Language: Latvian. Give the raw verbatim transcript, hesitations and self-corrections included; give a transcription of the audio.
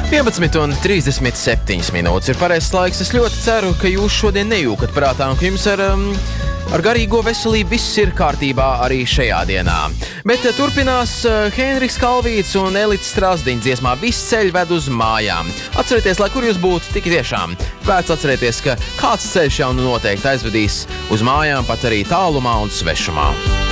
vienpadsmit un trīsdesmit septiņas minūtes ir pareizs laiks. Es ļoti ceru, ka jūs šodien nejūkat prātā un ka jums ar, um, ar garīgo veselību viss ir kārtībā arī šajā dienā. Bet uh, turpinās uh, Henriks Kalvīts un Elits Strasdiņš dziesmā Viss ceļ ved uz mājām. Atcerieties, lai kur jūs būtu, tik tiešām vērts atcerieties, ka kāds ceļš jau nu noteikti aizvedīs uz mājām, pat arī tālumā un svešumā.